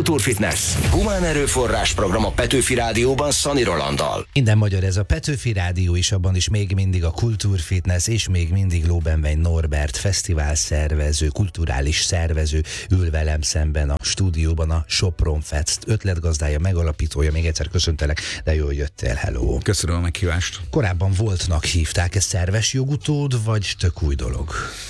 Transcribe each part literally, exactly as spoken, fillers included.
Kultúrfitness. Humán erőforrás program a Petőfi Rádióban Szani Rolanddal. Minden magyar ez a Petőfi Rádió is, abban is még mindig a Kultúrfitness, és még mindig Lóbenvein Norbert fesztivál szervező, kulturális szervező ül velem szemben a stúdióban, a Sopron Fest ötletgazdája, megalapítója. Még egyszer köszöntelek, de jól jöttél, hello. Köszönöm a meghívást. Korábban voltnak hívták, ez szerves jogutód, vagy tök új dolog?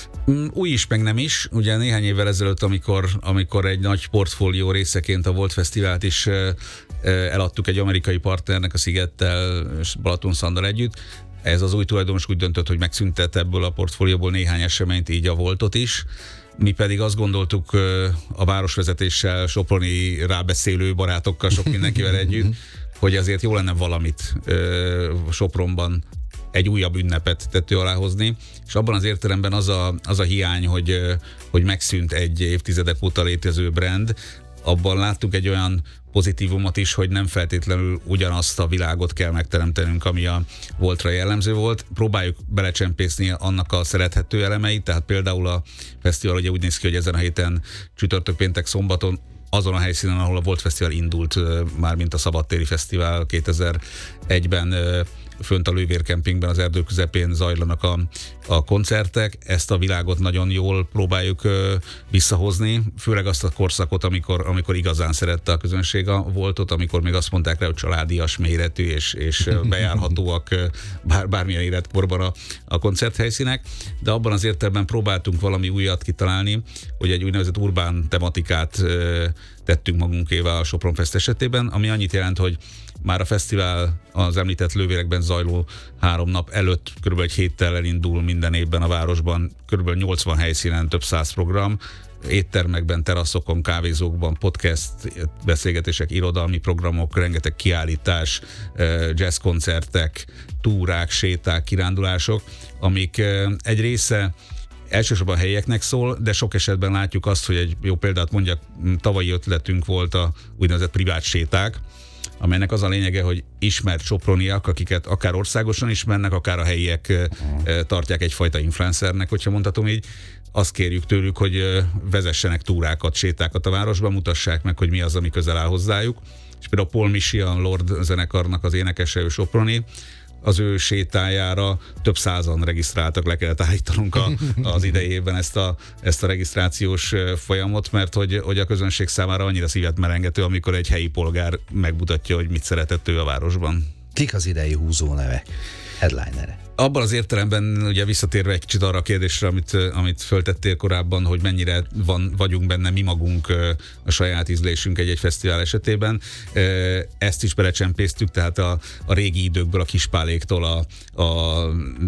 Új is, meg nem is. Ugye néhány évvel ezelőtt, amikor, amikor egy nagy portfólió részeként a Volt Fesztivált is eladtuk egy amerikai partnernek, a Szigettel és Balaton Szandal együtt, ez az új tulajdonos úgy döntött, hogy megszüntet ebből a portfólióból néhány eseményt, így a Voltot is. Mi pedig azt gondoltuk a városvezetéssel, soproni rábeszélő barátokkal, sok mindenkivel együtt, hogy azért jó lenne valamit Sopronban, egy újabb ünnepet tető alá hozni, és abban az értelemben az a, az a hiány, hogy, hogy megszűnt egy évtizedek óta létező brand, abban láttuk egy olyan pozitívumot is, hogy nem feltétlenül ugyanazt a világot kell megteremtenünk, ami a Voltra jellemző volt. Próbáljuk belecsempészni annak a szerethető elemeit, tehát például a fesztivál ugye úgy néz ki, hogy ezen a héten csütörtök, péntek, szombaton azon a helyszínen, ahol a Volt Fesztivál indult, már mint a Szabadtéri Fesztivál kétezer-egyben fönt a Lővérkempingben, az erdő közepén zajlanak a, a koncertek. Ezt a világot nagyon jól próbáljuk ö, visszahozni, főleg azt a korszakot, amikor, amikor igazán szerette a közönség a Voltot, amikor még azt mondták rá, hogy családias, méretű és, és bejárhatóak bár, bármilyen életkorban a, a koncerthelyszínek, de abban az értelemben próbáltunk valami újat kitalálni, hogy egy úgynevezett urbán tematikát ö, tettünk magunkével a Sopron Fest esetében, ami annyit jelent, hogy már a fesztivál az említett lővérekben zajló három nap előtt körülbelül egy héttel elindul minden évben a városban, körülbelül nyolcvan helyszínen több száz program, éttermekben, teraszokon, kávézókban, podcast, beszélgetések, irodalmi programok, rengeteg kiállítás, jazzkoncertek, túrák, séták, kirándulások, amik egy része elsősorban helyieknek szól, de sok esetben látjuk azt, hogy egy jó példát mondjak, tavalyi ötletünk volt a úgynevezett privát séták, amelynek az a lényege, hogy ismert soproniak, akiket akár országosan ismernek, akár a helyiek tartják egyfajta influencernek, hogyha mondhatom így, azt kérjük tőlük, hogy vezessenek túrákat, sétákat a városban, mutassák meg, hogy mi az, ami közel áll hozzájuk. És például Paul Michian Lord zenekarnak az énekese, ő soproni, az ő sétájára több százan regisztráltak, le kellett állítanunk a, az idejében ezt a, ezt a regisztrációs folyamot, mert hogy, hogy a közönség számára annyira szívet merengető, amikor egy helyi polgár megmutatja, hogy mit szeretett ő a városban. Kik az idei húzó nevek, headlinerek? Abban az értelemben, ugye visszatérve egy kicsit arra a kérdésre, amit, amit föltettél korábban, hogy mennyire van, vagyunk benne mi magunk a saját ízlésünk egy-egy fesztivál esetében, ezt is belecsempésztük, tehát a, a régi időkből, a Kispáléktól a, a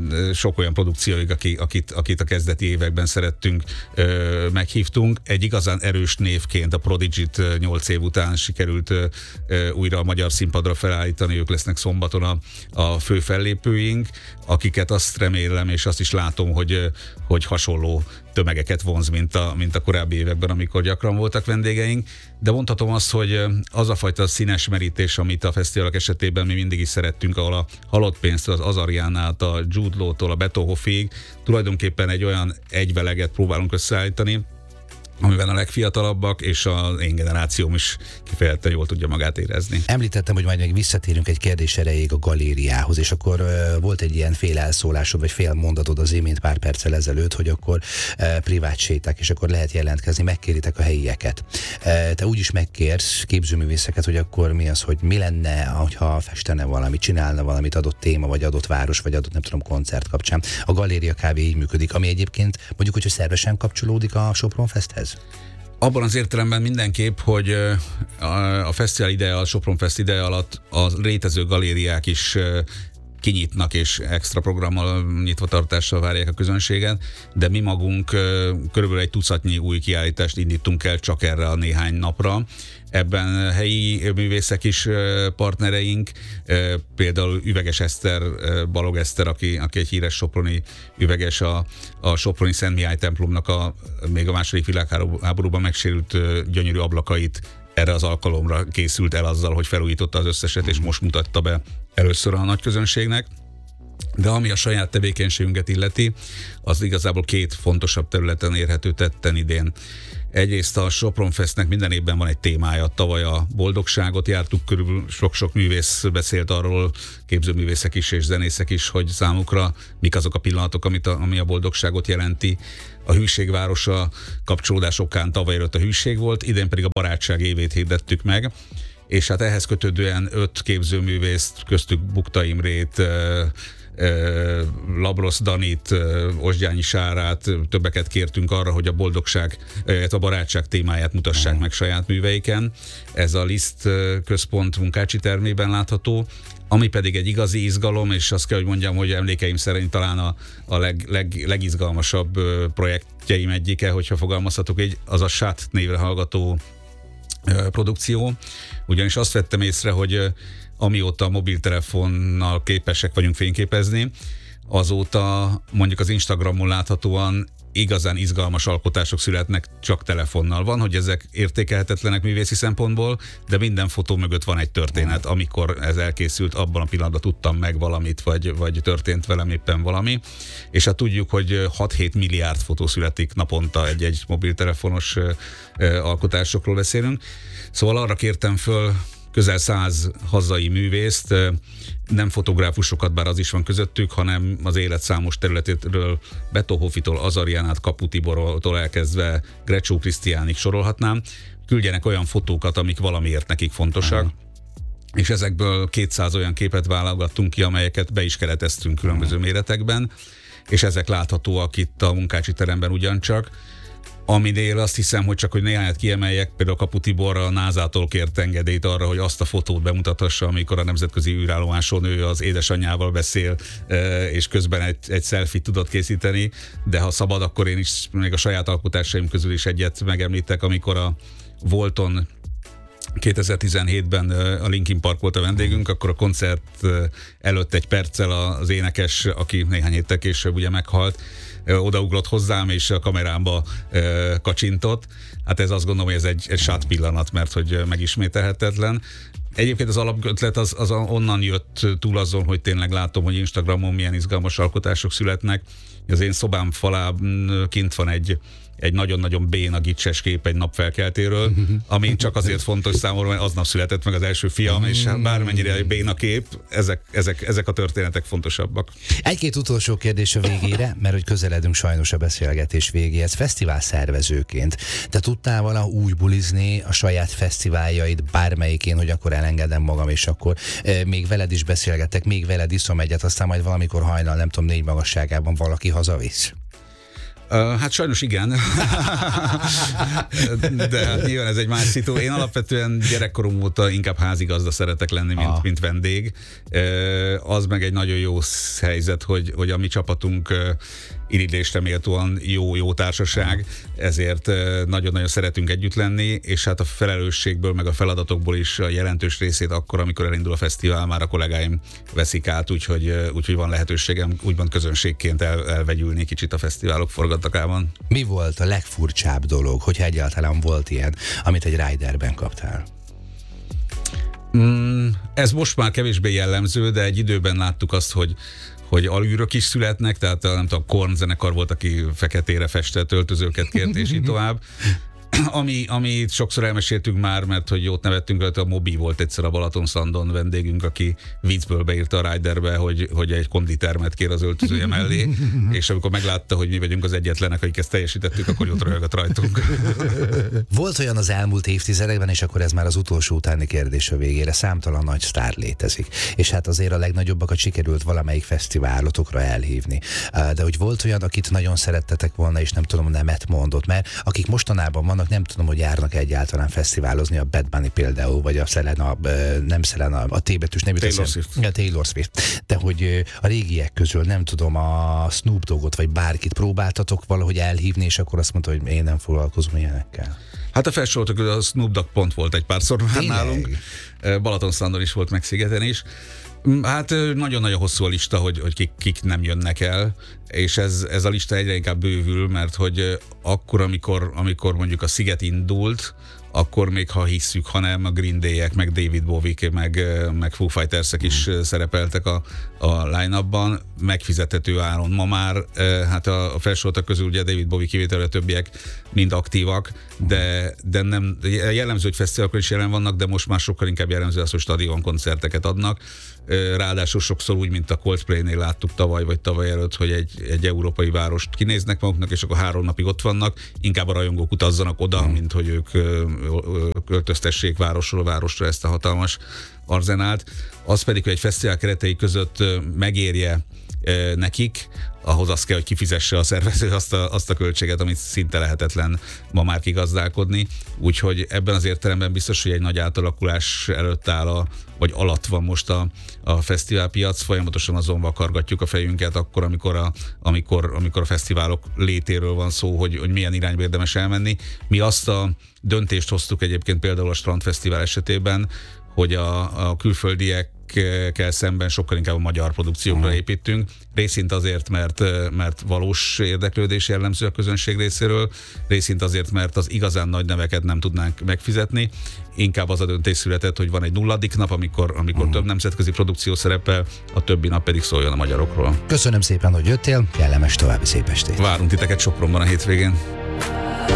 sok olyan produkcióig, akit, akit a kezdeti években szerettünk, meghívtunk. Egy igazán erős névként a Prodigy-t nyolc év után sikerült újra a magyar színpadra felállítani, ők lesznek szombaton a, a fő fellépőink, akiket azt remélem, és azt is látom, hogy, hogy hasonló tömegeket vonz, mint a, mint a korábbi években, amikor gyakran voltak vendégeink. De mondhatom azt, hogy az a fajta színes merítés, amit a fesztiválok esetében mi mindig is szerettünk, ahol a halott pénztől, az Azariánál, a Jude Law-tól, a Beto Hoffig tulajdonképpen egy olyan egyveleget próbálunk összeállítani, amiben a legfiatalabbak és az én generációm is kifejezetten jól tudja magát érezni. Említettem, hogy majd még visszatérünk egy kérdés erejéig a galériához, és akkor uh, volt egy ilyen fél elszólásod, vagy fél mondatod az imént pár perccel ezelőtt, hogy akkor uh, privát séták, és akkor lehet jelentkezni, megkéritek a helyieket. Uh, te úgy is megkérsz képzőművészeket, hogy akkor mi az, hogy mi lenne, ha festene valamit, csinálna valamit adott téma, vagy adott város, vagy adott nem tudom koncert kapcsán. A Galéria kb. Így működik, ami egyébként mondjuk, hogy szervesen kapcsolódik a Sopron Festhez. Abban az értelemben mindenképp, hogy a fesztivál ideje, a Sopron Fest ideje alatt a létező galériák is kinyitnak és extra programmal, nyitvatartással várják a közönséget, de mi magunk körülbelül egy tucatnyi új kiállítást indítunk el csak erre a néhány napra. Ebben helyi művészek is partnereink, például Üveges Eszter, Balog Eszter, aki, aki egy híres soproni üveges, a, a soproni Szent Mihály templomnak a, még a második világháborúban megsérült gyönyörű ablakait erre az alkalomra készült el azzal, hogy felújította az összeset, és most mutatta be először a nagy közönségnek. De ami a saját tevékenységünket illeti, az igazából két fontosabb területen érhető tetten idén. Egyrészt a Sopron Festnek minden évben van egy témája. Tavaly a boldogságot jártuk körül, sok-sok művész beszélt arról, képzőművészek is és zenészek is, hogy számukra mik azok a pillanatok, amit a, ami a boldogságot jelenti. A hűségvárosa kapcsolódás okán tavaly előtt a hűség volt, idén pedig a barátság évét hirdettük meg, és hát ehhez kötődően öt képzőművészt, köztük Bukta Imrét, Labrosz Danit, Osgyányi Sárát, többeket kértünk arra, hogy a boldogság, a barátság témáját mutassák meg saját műveiken. Ez a Liszt központ Munkácsi termében látható, ami pedig egy igazi izgalom, és azt kell, hogy mondjam, hogy emlékeim szerint talán a, a leg, leg, legizgalmasabb projektjeim egyike, hogyha fogalmazhatok így, az a Sát névre hallgató produkció. Ugyanis azt vettem észre, hogy amióta a mobiltelefonnal képesek vagyunk fényképezni, azóta mondjuk az Instagramon láthatóan igazán izgalmas alkotások születnek csak telefonnal. Van, hogy ezek értékelhetetlenek művészi szempontból, de minden fotó mögött van egy történet. Amikor ez elkészült, abban a pillanatban tudtam meg valamit, vagy, vagy történt velem éppen valami. És hát tudjuk, hogy hat-hét milliárd fotó születik naponta egy-egy mobiltelefonos alkotásokról beszélünk. Szóval arra kértem föl közel száz hazai művészt, nem fotográfusokat, bár az is van közöttük, hanem az élet számos területéről, Beto Hofitól, Azariánát, Kapu Tibortól elkezdve Grecsó Krisztiánig sorolhatnám, küldjenek olyan fotókat, amik valamiért nekik fontosak. Aha. És ezekből kétszáz olyan képet válogattunk ki, amelyeket be is kereteztünk különböző méretekben, és ezek láthatóak itt a Munkácsi teremben ugyancsak. Aminél azt hiszem, hogy csak hogy néhányat kiemeljek, például Kapu Tibor a názától kért engedélyt arra, hogy azt a fotót bemutathassa, amikor a nemzetközi űrállomáson ő az édesanyjával beszél, és közben egy, egy selfie tudott készíteni, de ha szabad, akkor én is még a saját alkotásaim közül is egyet megemlítek, amikor a Volton kétezer-tizenhétben a Linkin Park volt a vendégünk, akkor a koncert előtt egy perccel az énekes, aki néhány héttel később ugye meghalt, odaugrott hozzám, és a kamerámba kacsintott. Hát ez azt gondolom, hogy ez egy, egy sát pillanat, mert hogy megismételhetetlen. Egyébként az alapötlet az, az onnan jött túl azon, hogy tényleg látom, hogy Instagramon milyen izgalmas alkotások születnek. Az én szobám falán kint van egy egy nagyon-nagyon béna gicses kép egy napfelkeltéről, ami csak azért fontos számomra, mert aznap született meg az első fiam, és bármennyire egy béna kép, ezek, ezek, ezek a történetek fontosabbak. Egy-két utolsó kérdés a végére, mert hogy közeledünk sajnos a beszélgetés végéhez. Fesztivál szervezőként, te tudtál valahogy úgy bulizni a saját fesztiváljaid bármelyikén, hogy akkor elengedem magam, és akkor e, még veled is beszélgetek, még veled iszom egyet, aztán majd valamikor hajnal, nem tudom, négy magasságában valaki hazavisz? Uh, hát sajnos igen, de hát nyilván ez egy más szitu. Én alapvetően gyerekkorom óta inkább házigazda szeretek lenni, mint, ah. mint vendég. Uh, az meg egy nagyon jó helyzet, hogy, hogy a mi csapatunk uh, irigylésre méltóan jó-jó társaság, ezért uh, nagyon-nagyon szeretünk együtt lenni, és hát a felelősségből, meg a feladatokból is a jelentős részét akkor, amikor elindul a fesztivál, már a kollégáim veszik át, úgyhogy, uh, úgyhogy van lehetőségem úgymond közönségként el, elvegyülni kicsit a fesztiválok forgatakában. Mi volt a legfurcsább dolog, hogyha egyáltalán volt ilyen, amit egy riderben kaptál? Mm, ez most már kevésbé jellemző, de egy időben láttuk azt, hogy hogy alűrök is születnek, tehát nem tudom, Korn zenekar volt, aki feketére festett öltözőket kért, és így tovább. Ami, amit sokszor elmeséltünk már, mert hogy jót nevettünk, a Mobi volt egyszer a Balatonszandon vendégünk, aki viccből beírta a riderbe, hogy, hogy egy konditermet kér az öltözője mellé, és amikor meglátta, hogy mi vagyunk az egyetlenek, akik ezt teljesítettük, akkor jót röhögött rajtunk. Volt olyan az elmúlt évtizedekben, és akkor ez már az utolsó utáni kérdés a végére, számtalan nagy sztár létezik. És hát azért a legnagyobbakat sikerült valamelyik fesztiválotokra elhívni. De hogy volt olyan, akit nagyon szerettetek volna, és nem tudom, nemet mondott, mert akik mostanában vannak, nem tudom, hogy járnak egyáltalán fesztiválozni, a Bad Bunny például, vagy a Selena, nem Selena, a T betűs nevű Taylor Swift. A Taylor Swift. De hogy a régiek közül, nem tudom, a Snoop Doggot, vagy bárkit próbáltatok valahogy elhívni, és akkor azt mondta, hogy én nem foglalkozom ilyenekkel. Hát a felsoroltak, a Snoop Dogg pont volt egy párszor már nálunk. Balatonszandon is volt, meg Szigeten is. Hát nagyon-nagyon hosszú a lista, hogy, hogy kik, kik nem jönnek el, és ez, ez a lista egyre inkább bővül, mert hogy akkor, amikor, amikor mondjuk a Sziget indult, akkor még ha hisszük, hanem a Green Day-ek, meg David Bowie-k, meg, meg Foo Fighters-ek is szerepeltek a, a line-upban, megfizethető áron. Ma már hát a, a felsoroltak közül ugye David Bowie kivételre többiek mind aktívak, de, de nem jellemző, hogy fesztiválokon is jelen vannak, de most már sokkal inkább jellemző az, hogy stadion koncerteket adnak. Ráadásul sokszor úgy, mint a Coldplay-nél láttuk tavaly vagy tavaly előtt, hogy egy, egy európai várost kinéznek maguknak, és akkor három napig ott vannak, inkább a rajongók utazzanak oda, hmm. mint hogy ők költöztessék városról városra ezt a hatalmas arzenált. Az pedig, hogy egy fesztivál keretei között megérje nekik, ahhoz az kell, hogy kifizesse a szervező azt a, azt a költséget, amit szinte lehetetlen ma már kigazdálkodni. Úgyhogy ebben az értelemben biztos, hogy egy nagy átalakulás előtt áll, a, vagy alatt van most a, a fesztiválpiac. Folyamatosan azon vakargatjuk a fejünket akkor, amikor a, amikor, amikor a fesztiválok létéről van szó, hogy, hogy milyen irányba érdemes elmenni. Mi azt a döntést hoztuk egyébként például a Strandfesztivál esetében, hogy a, a külföldiek kell szemben sokkal inkább a magyar produkciókra építünk. Részint azért, mert, mert valós érdeklődés jellemző a közönség részéről, részint azért, mert az igazán nagy neveket nem tudnánk megfizetni. Inkább az a döntés született, hogy van egy nulladik nap, amikor, amikor uh-huh. több nemzetközi produkció szerepel, a többi nap pedig szóljon a magyarokról. Köszönöm szépen, hogy jöttél, kellemes további szép estét. Várunk titeket Sopronban a hétvégén.